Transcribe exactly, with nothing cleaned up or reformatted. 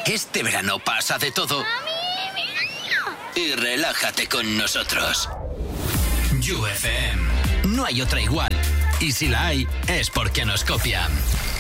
Este verano pasa de todo y relájate con nosotros. You F M. No hay otra igual. Y si la hay, es porque nos copian.